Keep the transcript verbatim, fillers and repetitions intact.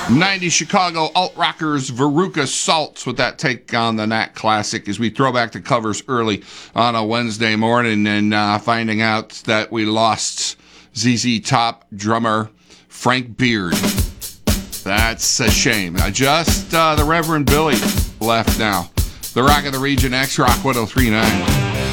nineties Chicago alt-rockers Veruca Salts with that take on the Nat Classic as we throw back the covers early on a Wednesday morning and uh, finding out that we lost Z Z Top drummer Frank Beard. That's a shame. Uh, just uh, the Reverend Billy left now. The Rock of the Region, X-Rock one oh three point nine.